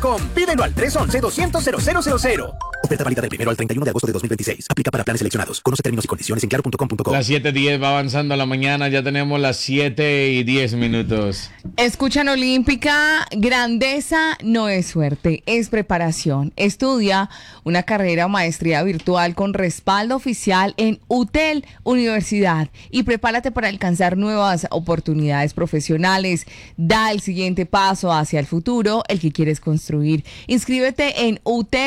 Pídelo al 311-200-0000. Oferta válida del 1 al 31 de agosto de 2026. Aplica para planes seleccionados. Conoce términos y condiciones en claro.com.co. Las 7:10 va avanzando la mañana. Ya tenemos las 7:10. Escuchan Olímpica. Grandeza no es suerte, es preparación. Estudia una carrera o maestría virtual con respaldo oficial en UTEL Universidad y prepárate para alcanzar nuevas oportunidades profesionales. Da el siguiente paso hacia el futuro, el que quieres construir. Inscríbete en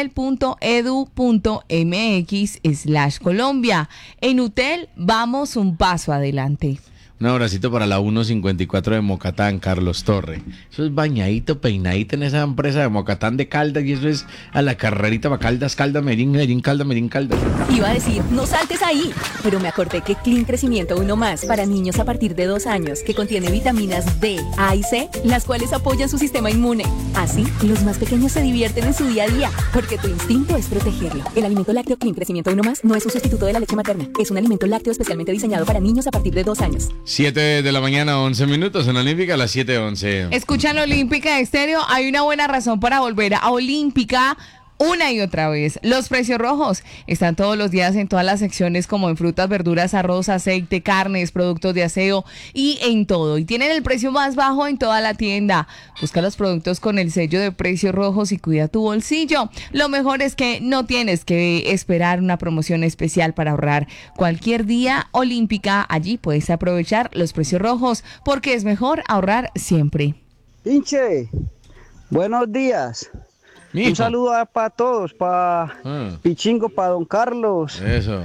utel.edu.mx/Colombia. En UTEL vamos un paso adelante. Un abracito para la 154 de Mocatán, Carlos Torre. Eso es bañadito, peinadito en esa empresa de Mocatán de Caldas y eso es a la carrerita para Caldas, Medellín, Caldas. Iba a decir, no saltes ahí, pero me acordé que Clean Crecimiento 1+, para niños a partir de 2 años, que contiene vitaminas D, A y C, las cuales apoyan su sistema inmune. Así, los más pequeños se divierten en su día a día, porque tu instinto es protegerlo. El alimento lácteo Clean Crecimiento 1+, no es un sustituto de la leche materna, es un alimento lácteo especialmente diseñado para niños a partir de 2 años. 7 de la mañana, 11 minutos en Olímpica, a las 7:11. Escuchan Olímpica Estéreo. Hay una buena razón para volver a Olímpica una y otra vez. Los precios rojos están todos los días en todas las secciones, como en frutas, verduras, arroz, aceite, carnes, productos de aseo y en todo. Y tienen el precio más bajo en toda la tienda. Busca los productos con el sello de precios rojos y cuida tu bolsillo. Lo mejor es que no tienes que esperar una promoción especial para ahorrar. Cualquier día Olímpica, allí puedes aprovechar los precios rojos porque es mejor ahorrar siempre. Pinche, buenos días. Mijo. Un saludo para todos, para Pichingo, para don Carlos, Eso.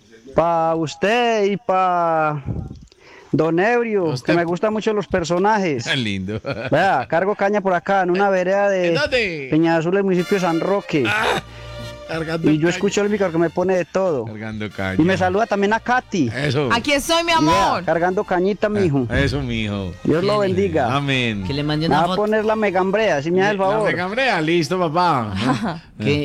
para usted y para don Ebrio, Usted- que me gustan mucho los personajes. Tan lindo. Vea, cargo caña por acá, en una vereda ¿En de dónde? Peñasol, el municipio de San Roque. Cargando Y yo caña. escucho el que me pone de todo. Cargando caña. Y me saluda también a Katy. Eso. Aquí estoy, mi Y vea, amor. cargando cañita, mijo. Eso, mijo. Dios lo bendiga. Amén. Que le mande Me una va a foto. poner la megambrea, si me da el La favor. megambrea, listo, papá.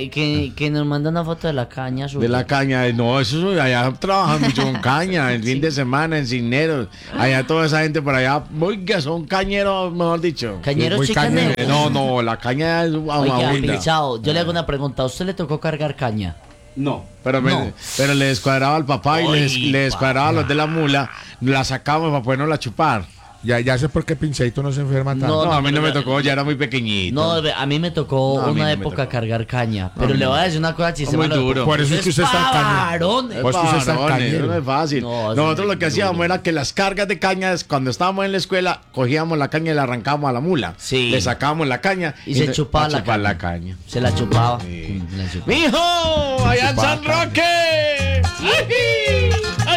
Que nos manda una foto de la caña. De la caña, no, eso allá trabajan mucho con caña, el fin de semana, en Cisneros, allá toda esa gente por allá, oiga, son cañeros, mejor dicho. Cañeros Muy chicaneros. No, la caña es Oiga, abunda. Pichao, yo le hago una pregunta. ¿A usted le tocó cargar caña? No, pero, No. pero le descuadraba al papá y Oiga. le descuadraba a los de la mula, la sacamos para podernos la chupar. Ya sé por qué Pincheito no se enferma tanto. No, No, a mí no me pero- tocó, ya era muy pequeñito. No, a mí me tocó No, a mí una no me época tocó. cargar caña. a Pero mí le no. voy a decir una cosa, Muy duro. Por eso es que usted está en caña. varón. Pues que usted está Varones, cañero. eso no es fácil. No, eso Nosotros es lo que hacíamos duro. era que las cargas de cañas, cuando estábamos en la escuela, cogíamos la caña y la arrancábamos a la mula. Sí. Le sacábamos la caña Y se chupaba para la chupar caña. la caña. Se la chupaba. Sí. La chupaba. ¡Mijo! ¡Allá en San Roque! ¡Ay!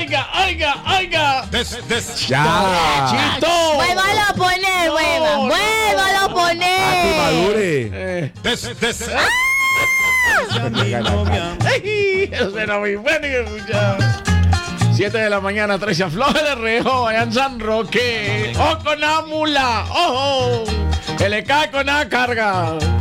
¡Oiga! Ya. ¡Chito! Vuélvalo a poner, vuélvalo a Katy, poner. madure. ¡Ay! Eso era muy bueno que escuchaba. 7 de la mañana, 13 afloja de rejo, allá en San Roque. ¡Ojo con la mula! ¡Ojo! Que le cae con la carga.